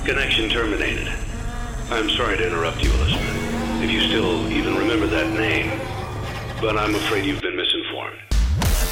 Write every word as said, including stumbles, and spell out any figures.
Connection terminated. I'm sorry to interrupt you, Elizabeth, if you still even remember that name, but I'm afraid you've been